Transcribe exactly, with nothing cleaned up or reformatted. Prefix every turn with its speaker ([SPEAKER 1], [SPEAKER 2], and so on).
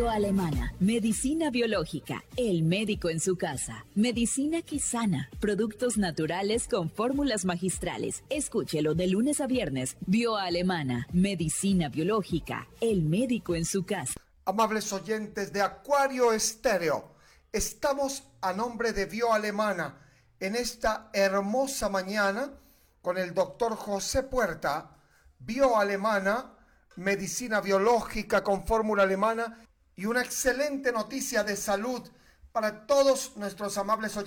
[SPEAKER 1] Bioalemana, medicina biológica, el médico en su casa. Medicina que sana, productos naturales con fórmulas magistrales. Escúchelo de lunes a viernes. Bioalemana, medicina biológica, el médico en su casa.
[SPEAKER 2] Amables oyentes de Acuario Estéreo, estamos a nombre de Bioalemana en esta hermosa mañana con el doctor José Puerta. Bioalemana, medicina biológica con fórmula alemana y una excelente noticia de salud para todos nuestros amables oyentes.